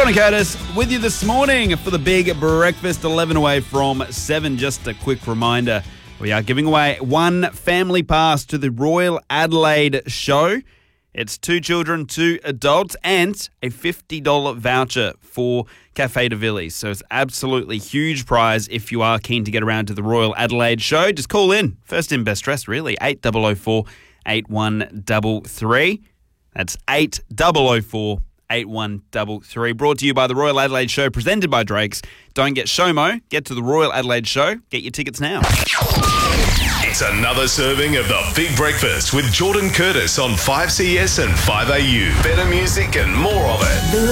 Jordan Curtis with you this morning for the big breakfast, 11 away from 7. Just a quick reminder, we are giving away one family pass to the Royal Adelaide show. It's 2 children, 2 adults, and a $50 voucher for Cafe de Villiers. So it's absolutely huge prize if you are keen to get around to the Royal Adelaide show. Just call in. First in, best dressed, really. 8004 8133. That's 8004 8133. Brought to you by the Royal Adelaide Show, presented by Drake's. Don't get SHOMO. Get to the Royal Adelaide Show. Get your tickets now. It's another serving of the Big Breakfast with Jordan Curtis on 5CS and 5AU. Better music and more of it.